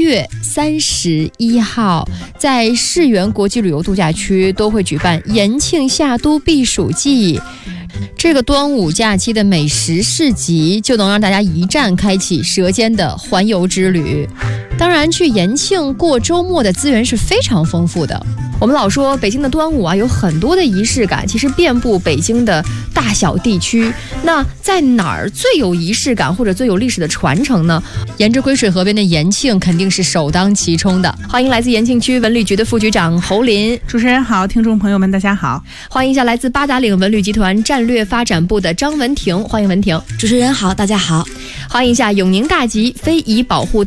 月31号，在世园国际旅游度假区都会举办延庆夏都避暑季。这个端午假期的美食市集就能让大家一站开启舌尖的环游之旅。当然，去延庆过周末的资源是非常丰富的。我们老说北京的端午啊，有很多的仪式感，其实遍布北京的大小地区。那在哪儿最有仪式感或者最有历史的传承呢？沿着归水河边的延庆肯定是首当其冲的。欢迎来自延庆区文旅局的副局长侯林。 主持人好，听众朋友们大家好。 欢迎一下来自八达岭文旅集团战略发展部的张文婷。欢迎文婷。 主持人好，大家好。 欢迎一下永宁大吉非遗保护